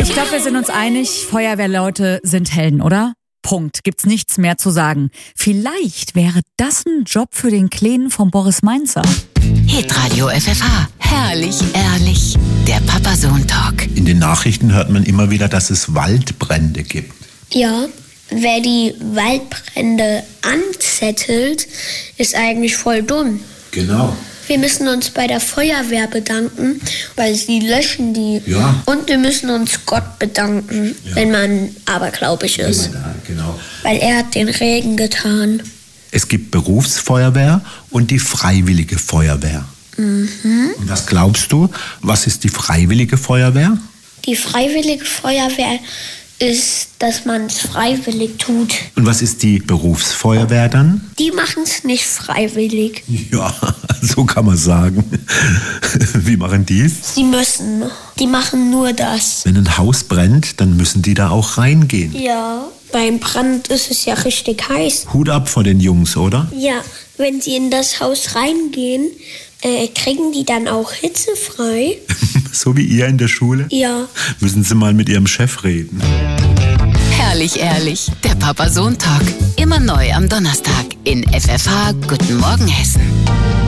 Ich glaube, wir sind uns einig, Feuerwehrleute sind Helden, oder? Punkt. Gibt's nichts mehr zu sagen. Vielleicht wäre das ein Job für den Kleinen von Boris Mainzer. Hitradio FFH. Herrlich, ehrlich. Der Papa-Sohn-Talk. In den Nachrichten hört man immer wieder, dass es Waldbrände gibt. Ja, wer die Waldbrände anzettelt, ist eigentlich voll dumm. Genau. Wir müssen uns bei der Feuerwehr bedanken, weil sie löschen die. Ja. Und wir müssen uns Gott bedanken, wenn man abergläubig ist. Genau. Weil er hat den Regen getan. Es gibt Berufsfeuerwehr und die Freiwillige Feuerwehr. Und was glaubst du, was ist die Freiwillige Feuerwehr? Die Freiwillige Feuerwehr ist, dass man es freiwillig tut. Und was ist die Berufsfeuerwehr dann? Die machen es nicht freiwillig. Ja, so kann man sagen. Wie machen die es? Sie müssen. Die machen nur das. Wenn ein Haus brennt, dann müssen die da auch reingehen. Ja, beim Brand ist es ja richtig heiß. Hut ab vor den Jungs, oder? Ja, wenn sie in das Haus reingehen, kriegen die dann auch hitzefrei? So wie ihr in der Schule? Ja. Müssen Sie mal mit Ihrem Chef reden. Herrlich, ehrlich. Der Papa-Sohn-Talk. Immer neu am Donnerstag in FFH Guten Morgen Hessen.